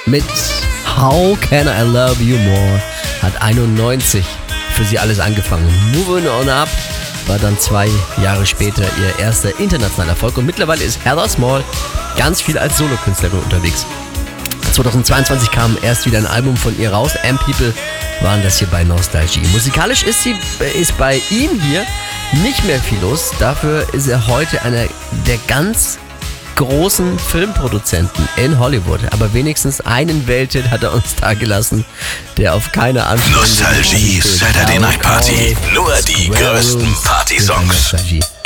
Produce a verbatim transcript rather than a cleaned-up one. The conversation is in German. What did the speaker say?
mit How Can I Love You More hat einundneunzig für sie alles angefangen. Moving On Up war dann zwei Jahre später ihr erster internationaler Erfolg und mittlerweile ist Heather Small ganz viel als Solokünstlerin unterwegs. zweitausendzweiundzwanzig kam erst wieder ein Album von ihr raus. Am People waren das hier bei Nostalgie. Musikalisch ist sie ist bei ihm hier nicht mehr viel los. Dafür ist er heute einer der ganz großen Filmproduzenten in Hollywood. Aber wenigstens einen Welthit hat er uns da gelassen, der auf keine Antwort. Nostalgie Saturday Night Party. Nur die größten Party-Songs.